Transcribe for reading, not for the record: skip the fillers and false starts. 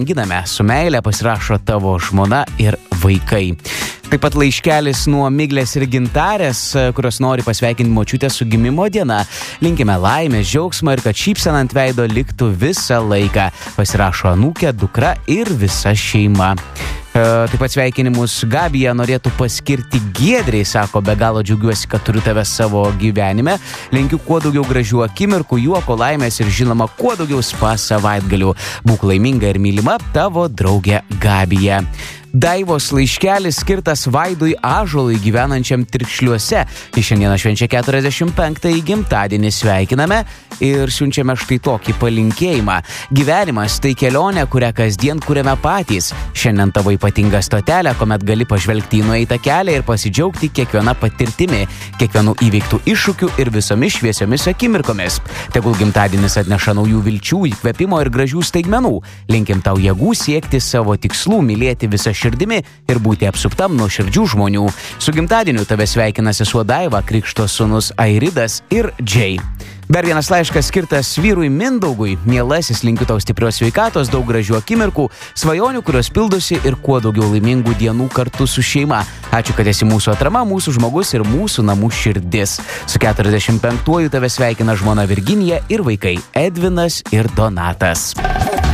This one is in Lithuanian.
giname su meile, pasirašo tavo žmona ir vaikai. Taip pat laiškelis nuo Miglės ir Gintarės, kurios nori pasveikinti močiutę su gimimo diena. Linkime laimės, džiaugsmo ir kad šypsena ant veido liktų visą laiką. Pasirašo anūkė, dukra ir visa šeima. Taip pat sveikinimus Gabija norėtų paskirti Giedriai, sako, be galo džiaugiuosi, kad turiu tave savo gyvenime. Linkiu kuo daugiau gražių akimirkų, juoko, laimės ir žinoma, kuo daugiau spa savaitgalių. Būk laiminga ir mylima, tavo draugė Gabija. Daivos laiškelis skirtas Vaidui Ąžuolui gyvenančiam Tirkšliuose. Jis šiandieną švenčia 45-ąjį gimtadienį, sveikiname ir siunčiame štai tokį palinkėjimą. Gyvenimas tai kelionė, kurią kasdien kuriame patys. Šiandien tavo ypatinga stotelė, kuomet gali pažvelgti į nueitą kelią ir pasidžiaugti kiekviena patirtimi, kiekvienų įveiktų iššūkių ir visomis šviesiomis akimirkomis. Tegul gimtadienis atneša naujų vilčių, įkvėpimo ir gražių staigmenų. Linkim tau jėgų siekti savo tikslų, mylėti visą širdimi ir būti apsuptam nuo širdžių žmonių. Su gimtadieniu tave sveikina sesuo Daiva, krikšto sūnus Airidas ir Džei. Dar vienas laiškas skirtas vyrui Mindaugui. Mielasis, linkiu tau stiprios sveikatos, daug gražių akimirkų, svajonių, kurios pildosi ir kuo daugiau laimingų dienų kartu su šeima. Ačiū, kad esi mūsų atrama, mūsų žmogus ir mūsų namų širdis. Su 45-uoju tave sveikina žmona Virginija ir vaikai Edvinas ir Donatas.